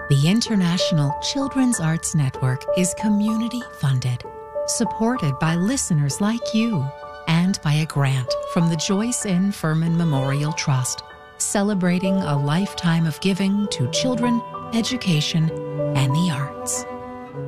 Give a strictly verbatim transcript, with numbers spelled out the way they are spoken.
The International Children's Arts Network is community funded, supported by listeners like you, and by a grant from the Joyce N. Furman Memorial Trust, celebrating a lifetime of giving to children, education, and the